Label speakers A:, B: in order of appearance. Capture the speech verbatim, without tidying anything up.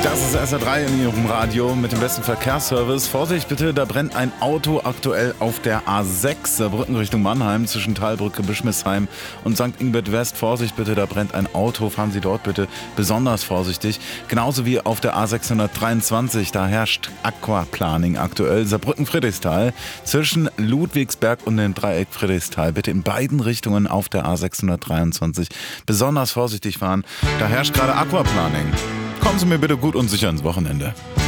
A: Das ist S R drei in Ihrem Radio mit dem besten Verkehrsservice. Vorsicht bitte, da brennt ein Auto aktuell auf der A sechs, Saarbrücken Richtung Mannheim, zwischen Thalbrücke, Bischmisheim und Sankt Ingbert West. Vorsicht bitte, da brennt ein Auto. Fahren Sie dort bitte besonders vorsichtig. Genauso wie auf der A sechshundertdreiundzwanzig, da herrscht Aquaplaning aktuell. Saarbrücken-Friedrichsthal, zwischen Ludwigsberg und dem Dreieck Friedrichsthal. Bitte in beiden Richtungen auf der A sechshundertdreiundzwanzig besonders vorsichtig fahren. Da herrscht gerade Aquaplaning. Kommen Sie mir bitte gut und sicher ins Wochenende.